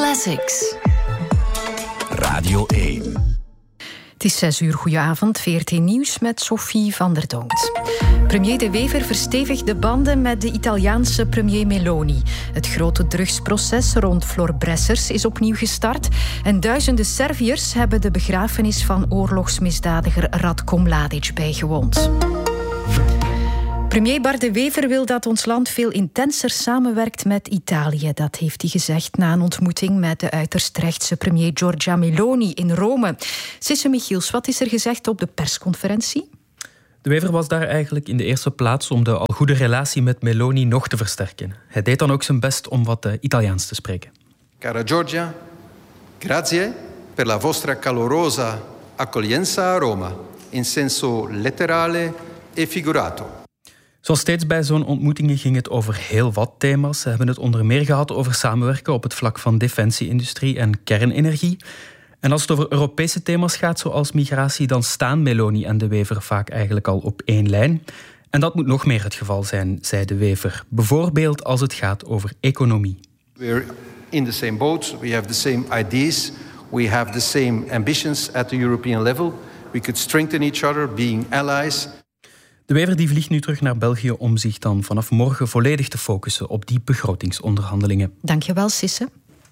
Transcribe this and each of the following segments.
Classics. Radio 1. Het is 6 uur, goedenavond. VRT Nieuws met Sophie van der Dongt. Premier De Wever verstevigt de banden met de Italiaanse premier Meloni. Het grote drugsproces rond Floor Bressers is opnieuw gestart. En duizenden Serviërs hebben de begrafenis van oorlogsmisdadiger Ratko Mladic bijgewoond. Premier Bart De Wever wil dat ons land veel intenser samenwerkt met Italië. Dat heeft hij gezegd na een ontmoeting met de uiterst rechtse premier Giorgia Meloni in Rome. Sisse Michiels, wat is er gezegd op de persconferentie? De Wever was daar eigenlijk in de eerste plaats om de al goede relatie met Meloni nog te versterken. Hij deed dan ook zijn best om wat Italiaans te spreken. Cara Giorgia, grazie per la vostra calorosa accoglienza a Roma, in senso letterale e figurato. Zoals steeds bij zo'n ontmoetingen ging het over heel wat thema's. Ze hebben het onder meer gehad over samenwerken op het vlak van defensie-industrie en kernenergie. En als het over Europese thema's gaat, zoals migratie, dan staan Meloni en De Wever vaak eigenlijk al op één lijn. En dat moet nog meer het geval zijn, zei De Wever. Bijvoorbeeld als het gaat over economie. We're in the same boat, we have the same ideas, we have the same ambitions at the European level. We could strengthen each other, being allies. De Wever die vliegt nu terug naar België om zich dan vanaf morgen volledig te focussen op die begrotingsonderhandelingen. Dankjewel, Sisse.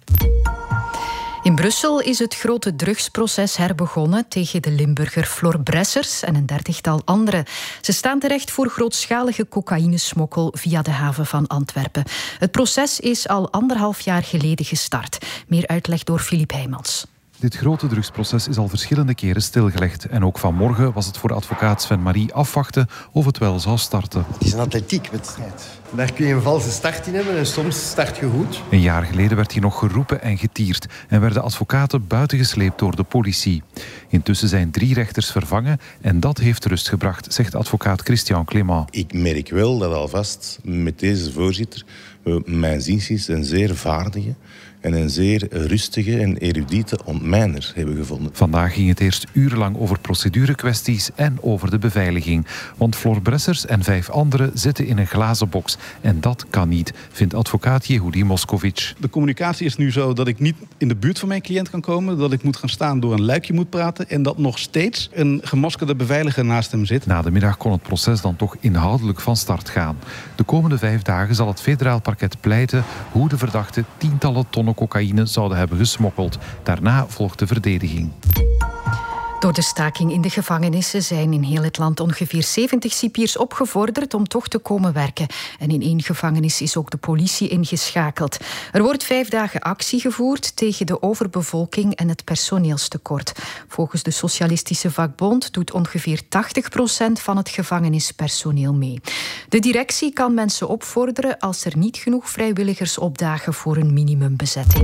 In Brussel is het grote drugsproces herbegonnen tegen de Limburger Floor Bressers en een 30-tal anderen. Ze staan terecht voor grootschalige cocaïnesmokkel via de haven van Antwerpen. Het proces is al 1,5 jaar geleden gestart. Meer uitleg door Filip Heijmans. Dit grote drugsproces is al verschillende keren stilgelegd. En ook vanmorgen was het voor advocaat Sven Marie afwachten of het wel zou starten. Het is een atletiekwedstrijd. Daar kun je een valse start in hebben en soms start je goed. Een jaar geleden werd hier nog geroepen en getierd en werden advocaten buitengesleept door de politie. Intussen zijn 3 rechters vervangen en dat heeft rust gebracht, zegt advocaat Christian Clément. Ik merk wel dat alvast met deze voorzitter we mijn inziens een zeer vaardige en een zeer rustige en erudite ontmijner hebben gevonden. Vandaag ging het eerst urenlang over procedurekwesties en over de beveiliging. Want Floor Bressers en 5 anderen zitten in een glazen box. En dat kan niet, vindt advocaat Yehudi Moskovic. De communicatie is nu zo dat ik niet in de buurt van mijn cliënt kan komen. Dat ik moet gaan staan, door een luikje moet praten. En dat nog steeds een gemaskerde beveiliger naast hem zit. Na de middag kon het proces dan toch inhoudelijk van start gaan. De komende 5 dagen zal het federaal parket pleiten hoe de verdachten tientallen tonnen cocaïne zouden hebben gesmokkeld. Daarna volgt de verdediging. Door de staking in de gevangenissen zijn in heel het land ongeveer 70 cipiers opgevorderd om toch te komen werken. En in 1 gevangenis is ook de politie ingeschakeld. Er wordt 5 dagen actie gevoerd tegen de overbevolking en het personeelstekort. Volgens de Socialistische Vakbond doet ongeveer 80% van het gevangenispersoneel mee. De directie kan mensen opvorderen als er niet genoeg vrijwilligers opdagen voor een minimumbezetting.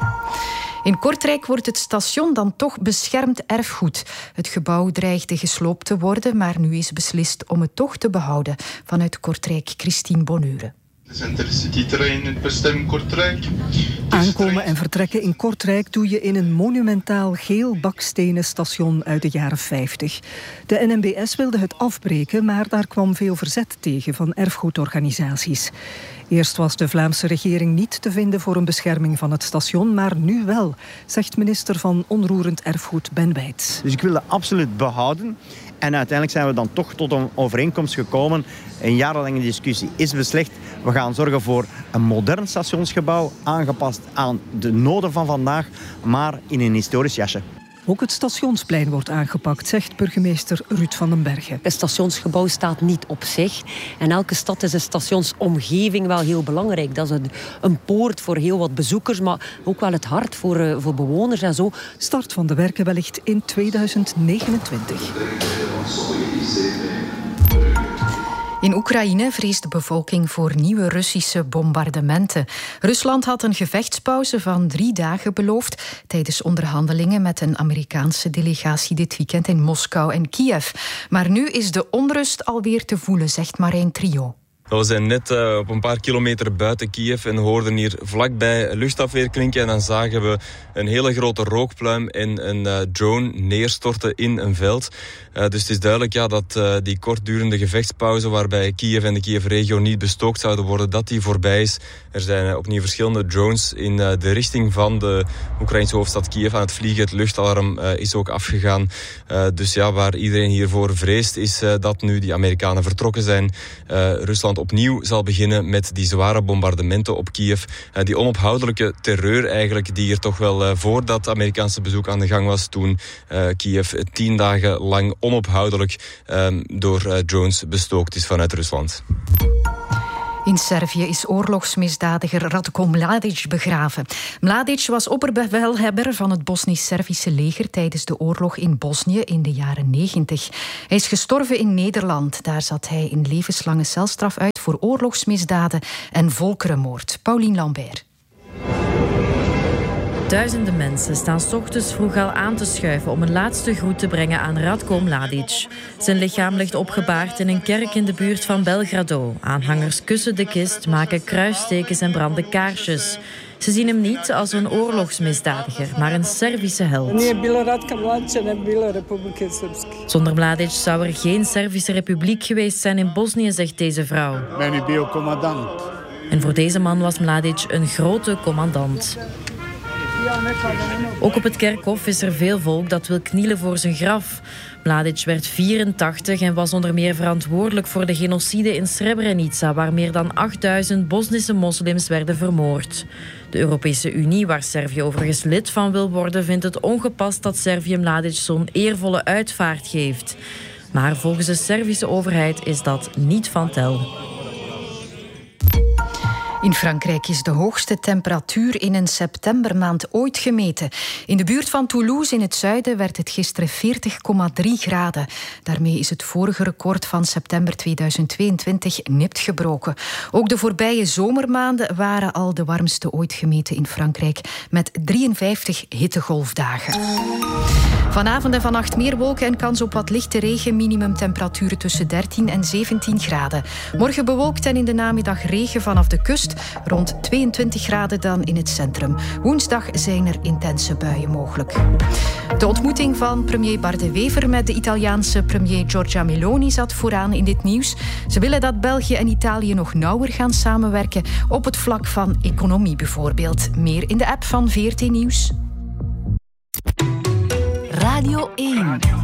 In Kortrijk wordt het station dan toch beschermd erfgoed. Het gebouw dreigde gesloopt te worden, maar nu is beslist om het toch te behouden. Vanuit Kortrijk, Christine Bonure. Het Intercity-trein in het bestemming Kortrijk. Aankomen en vertrekken in Kortrijk doe je in een monumentaal geel bakstenen station uit de jaren 50. De NMBS wilde het afbreken, maar daar kwam veel verzet tegen van erfgoedorganisaties. Eerst was de Vlaamse regering niet te vinden voor een bescherming van het station, maar nu wel, zegt minister van Onroerend Erfgoed Ben Wijts. Dus ik wil dat absoluut behouden. En uiteindelijk zijn we dan toch tot een overeenkomst gekomen. Een jarenlange discussie is beslecht. We gaan zorgen voor een modern stationsgebouw, aangepast aan de noden van vandaag, maar in een historisch jasje. Ook het stationsplein wordt aangepakt, zegt burgemeester Ruud van den Bergen. Het stationsgebouw staat niet op zich. En elke stad is een stationsomgeving wel heel belangrijk. Dat is een poort voor heel wat bezoekers, maar ook wel het hart voor bewoners en zo. Start van de werken wellicht in 2029. In Oekraïne vreest de bevolking voor nieuwe Russische bombardementen. Rusland had een gevechtspauze van 3 dagen beloofd tijdens onderhandelingen met een Amerikaanse delegatie dit weekend in Moskou en Kiev. Maar nu is de onrust alweer te voelen, zegt Marijn Trio. We zijn net op een paar kilometer buiten Kiev en hoorden hier vlakbij luchtafweer klinken. En dan zagen we een hele grote rookpluim en een drone neerstorten in een veld. Dus het is duidelijk dat die kortdurende gevechtspauze waarbij Kiev en de Kiev-regio niet bestookt zouden worden, dat die voorbij is. Er zijn opnieuw verschillende drones in de richting van de Oekraïnse hoofdstad Kiev aan het vliegen. Het luchtalarm is ook afgegaan. Dus waar iedereen hiervoor vreest is dat nu die Amerikanen vertrokken zijn. Rusland opnieuw zal beginnen met die zware bombardementen op Kiev. Die onophoudelijke terreur eigenlijk die er toch wel voor dat Amerikaanse bezoek aan de gang was toen Kiev 10 dagen lang onophoudelijk door drones bestookt is vanuit Rusland. In Servië is oorlogsmisdadiger Ratko Mladic begraven. Mladic was opperbevelhebber van het Bosnisch-Servische leger tijdens de oorlog in Bosnië in de jaren 90. Hij is gestorven in Nederland. Daar zat hij een levenslange celstraf uit voor oorlogsmisdaden en volkerenmoord. Paulien Lambert. Duizenden mensen staan 's ochtends vroeg al aan te schuiven om een laatste groet te brengen aan Ratko Mladic. Zijn lichaam ligt opgebaard in een kerk in de buurt van Belgrado. Aanhangers kussen de kist, maken kruistekens en branden kaarsjes. Ze zien hem niet als een oorlogsmisdadiger, maar een Servische held. Zonder Mladic zou er geen Servische republiek geweest zijn in Bosnië, zegt deze vrouw. En voor deze man was Mladic een grote commandant. Ook op het kerkhof is er veel volk dat wil knielen voor zijn graf. Mladic werd 84 en was onder meer verantwoordelijk voor de genocide in Srebrenica, waar meer dan 8000 Bosnische moslims werden vermoord. De Europese Unie, waar Servië overigens lid van wil worden, vindt het ongepast dat Servië Mladic zo'n eervolle uitvaart geeft. Maar volgens de Servische overheid is dat niet van tel. In Frankrijk is de hoogste temperatuur in een septembermaand ooit gemeten. In de buurt van Toulouse in het zuiden werd het gisteren 40,3 graden. Daarmee is het vorige record van september 2022 nipt gebroken. Ook de voorbije zomermaanden waren al de warmste ooit gemeten in Frankrijk, met 53 hittegolfdagen. Vanavond en vannacht meer wolken en kans op wat lichte regen. Minimumtemperaturen tussen 13 en 17 graden. Morgen bewolkt en in de namiddag regen vanaf de kust. Rond 22 graden dan in het centrum. Woensdag zijn er intense buien mogelijk. De ontmoeting van premier Bart De Wever met de Italiaanse premier Giorgia Meloni zat vooraan in dit nieuws. Ze willen dat België en Italië nog nauwer gaan samenwerken op het vlak van economie bijvoorbeeld. Meer in de app van VRT Nieuws. Radio 1.